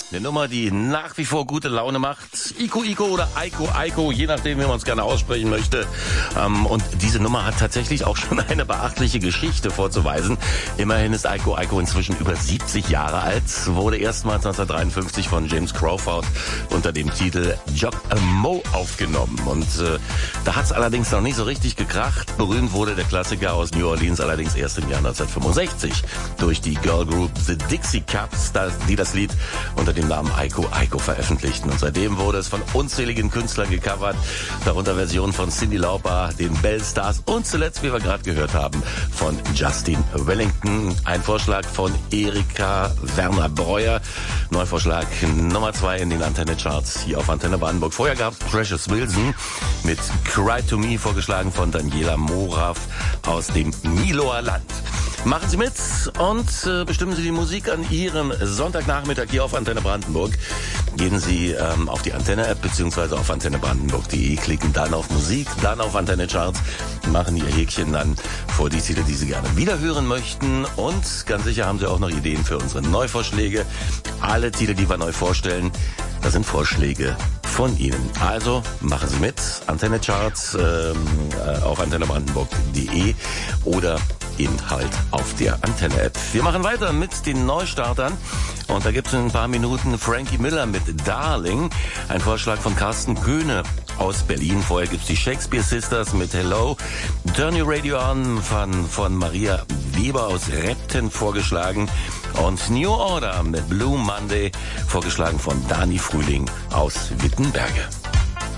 Eine Nummer, die nach wie vor gute Laune macht. Iko Iko oder Aiko Aiko, je nachdem, wie man es gerne aussprechen möchte. Und diese Nummer hat tatsächlich auch schon eine beachtliche Geschichte vorzuweisen. Immerhin ist Aiko Aiko inzwischen über 70 Jahre alt, wurde erstmals 1953 von James Crawford unter dem Titel Jock a Mo aufgenommen. Und da hat es allerdings noch nicht so richtig gekracht. Berühmt wurde der Klassiker aus New Orleans allerdings erst im Jahr 1965 durch die Girl Group The Dixie Cups, die das Lied unter dem Namen Aiko Aiko veröffentlichten. Und seitdem wurde es von unzähligen Künstlern gecovert, darunter Versionen von Cyndi Lauper, den Bell Stars und zuletzt, wie wir gerade gehört haben, von Justin Wellington. Ein Vorschlag von Erika Werner-Breuer. Neuvorschlag Nummer 2 in den Antenne-Charts hier auf Antenne Brandenburg. Vorher gab es Precious Wilson mit Cry to Me, vorgeschlagen von Daniela Morav aus dem Miloer Land. Machen Sie mit und bestimmen Sie die Musik an Ihrem Sonntagnachmittag hier auf Antenne Brandenburg. Gehen Sie auf die Antenne-App bzw. auf antennebrandenburg.de, klicken dann auf Musik, dann auf Antenne-Charts, machen Ihr Häkchen dann vor die Titel, die Sie gerne wiederhören möchten. Und ganz sicher haben Sie auch noch Ideen für unsere Neuvorschläge. Alle Titel, die wir neu vorstellen, das sind Vorschläge von Ihnen. Also machen Sie mit, Antenne-Charts auf antennebrandenburg.de oder eben halt auf der Antenne-App. Wir machen weiter mit den Neustartern und da gibt es in ein paar Minuten Frankie Miller mit Darling, ein Vorschlag von Carsten Köhne aus Berlin. Vorher gibt es die Shakespeare Sisters mit Hello, Turn Your Radio On von Maria Weber aus Repten vorgeschlagen und New Order mit Blue Monday vorgeschlagen von Dani Frühling aus Wittenberge.